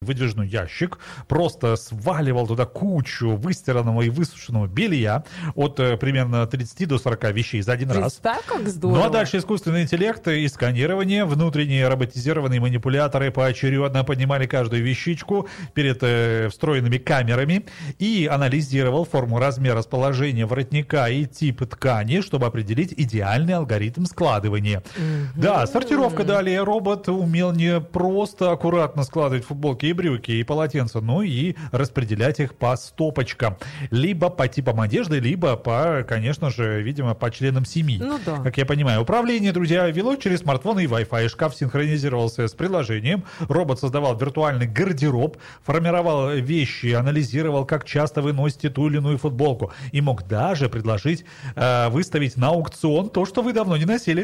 выдвижной ящик, просто сваливал туда кучу выстиранного и высушенного белья от примерно 30 до 40 вещей за один раз. Так, как здорово. Ну а дальше искусственный интеллект и сканирование, внутренние роботизированные манипуляторы поочередно поднимали каждую вещичку перед встроенными камерами и анализировал форму, размер, расположение воротника и тип ткани, чтобы определить идеальный алгоритм складывания. Да, сортировка далее. Робот умел не просто аккуратно складывать футболки и брюки, и полотенца, но и распределять их по стопочкам. Либо по типам одежды, либо по, конечно же, видимо, по членам семьи. Ну да. Как я понимаю. Управление, друзья, вело через смартфон и Wi-Fi. Шкаф синхронизировался с приложением. Робот создавал виртуальный гардероб, формировал вещи, анализировал, как часто вы носите ту или иную футболку. И мог даже предложить выставить на аукцион то, что вы давно не носили.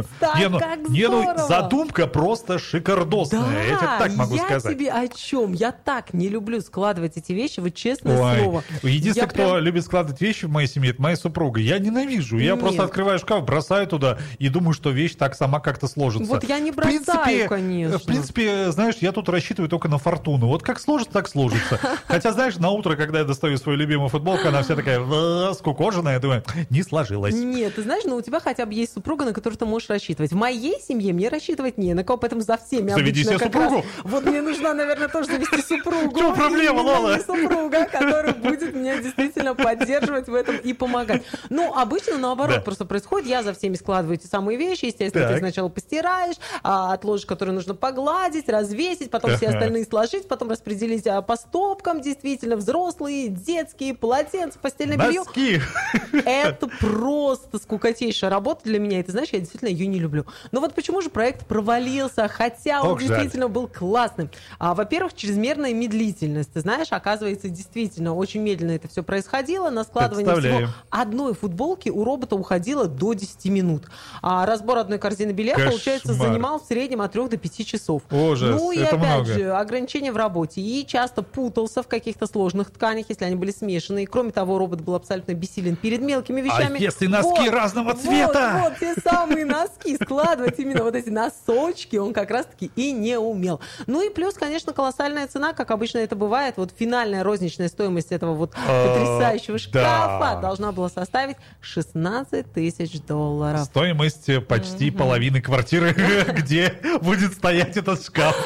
Как здорово! Задумка просто шикардосная. Да, я тебе так могу сказать. Я тебе о чем? Я так не люблю складывать эти вещи, вот честное слово. Единственное, кто любит складывать вещи в моей семье, это моя супруга. Я ненавижу. Я просто открываю шкаф, бросаю туда и думаю, что вещь так сама как-то сложится. Вот я не бросаю, конечно. В принципе, знаешь, я тут рассчитываю только на фортуну. Вот как сложится, так сложится. Хотя, знаешь, на утро, когда я достаю свою любимую футболку, она вся такая скукоженная, я думаю, не сложилась. Нет, ты знаешь, но у тебя хотя бы есть супруга, на которую ты можешь рассчитывать. В моей семье мне рассчитывать не на кого, поэтому за всеми заведи обычно себе супругу. Раз, вот мне нужна, наверное, тоже завести супругу. В чем проблема, Лола? Супруга, которая будет меня действительно поддерживать в этом и помогать. Ну, обычно наоборот просто происходит. Я за всеми складываю эти самые вещи. Естественно, ты сначала постираешь, отложишь, которые нужно погладить, развесить, потом все остальные сложить, потом распределить по стопкам, действительно, взрослые, детские, полотенца, постельное белье. Носки. Это просто скукотейшая работа для меня. И ты знаешь, я действительно ее не люблю. Но вот почему же проект провалился, хотя он действительно был классным. Во-первых, чрезмерная медлительность. Ты знаешь, оказывается, действительно очень медленно это все происходило. На складывание всего одной футболки у робота уходило до 10 минут. А разбор одной корзины белья, получается, занимал в среднем от 3 до 5 часов. Ужас, ну и это опять много. же, ограничения в работе. И часто путался в каких-то сложных тканях, если они были смешаны. И кроме того, робот был абсолютно бессилен перед мелкими вещами. А если носки разного цвета? Вот те самые носки. Складывать именно вот эти носочки он как раз-таки и не умел. Ну и плюс, конечно, колоссальная цена, как обычно это бывает. Вот финальная розничная стоимость этого вот потрясающего шкафа должна была составить $16 тысяч. Стоимость почти половины квартиры, где будет стоять этот шкаф.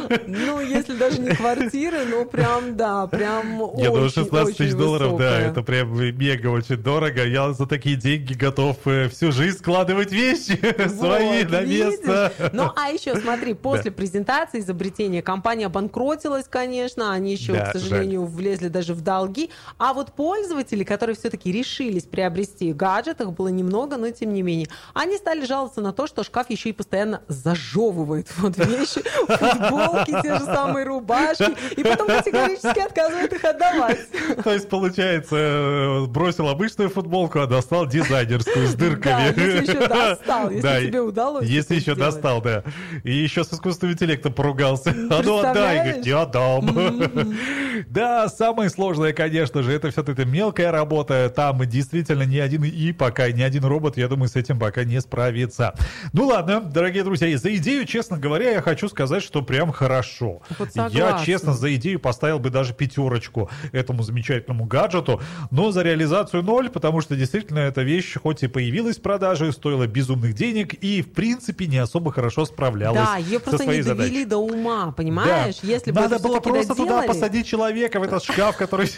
Ну, если даже не квартиры, ну прям, да, прям очень, я думаю, $16 тысяч, высокая. да, это прям мега очень дорого. Я за такие деньги готов всю жизнь складывать вещи свои на место. Ну, а еще, смотри, после презентации изобретения компания обанкротилась, конечно, они еще, к сожалению, влезли даже в долги. А вот пользователи, которые все-таки решились приобрести гаджет, их было немного, но тем не менее, они стали жаловаться на то, что шкаф еще и постоянно зажевывает вот вещи, футболки, те же самые рубашки, и потом категорически отказывает их отдавать. То есть, получается, бросил обычную футболку, а достал дизайнерскую с дырками. Да, если еще достал, если тебе удалось. Если еще достал, да. И еще с искусственным интеллектом поругался. А ну отдай, где отдам. Да, самое сложное, конечно же, это все-таки мелкая работа. Там действительно ни один пока, ни один робот, я думаю, с этим пока не справится. Ну ладно, дорогие друзья, за идею, честно говоря, я хочу сказать, что прям хорошо. Вот я, честно, за идею поставил бы даже 5 этому замечательному гаджету, но за реализацию 0, потому что действительно эта вещь, хоть и появилась в продаже, стоила безумных денег и, в принципе, не особо хорошо справлялась со своей задачей. Да, ее просто не довели до ума, понимаешь? Да. Если бы надо было просто туда посадить человека в этот шкаф, который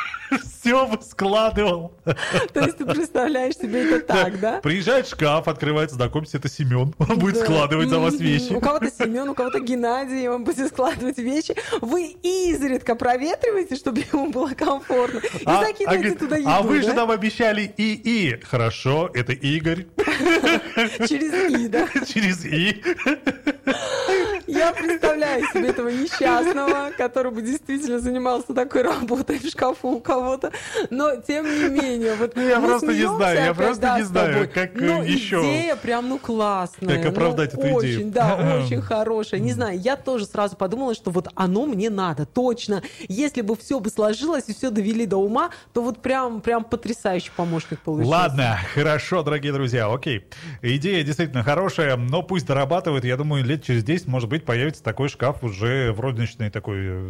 все складывал. То есть ты представляешь себе это так, да? Приезжает шкаф, открывается, знакомься, это Семен. Он будет складывать за вас вещи. У кого-то Семен, у кого-то Геннадий, он будет складывать вещи. Вы изредка проветриваете, чтобы ему было комфортно. И закидываете туда еду. А вы же нам обещали ИИ. Хорошо, это Игорь. Через И, да? Через И. Я представляю себе этого несчастного, который бы действительно занимался такой работой в шкафу у кого-то. Но, тем не менее, вот я просто не знаю, как еще. Идея прям, классная. Как оправдать эту идею. Очень, да, очень хорошая. Не знаю, я тоже сразу подумала, что вот оно мне надо, точно. Если бы все бы сложилось и все довели до ума, то вот прям потрясающий помощник получился. Ладно, хорошо, дорогие друзья, окей. Идея действительно хорошая, но пусть дорабатывают. Я думаю, лет через 10, может быть, появится такой шкаф уже в розничной такой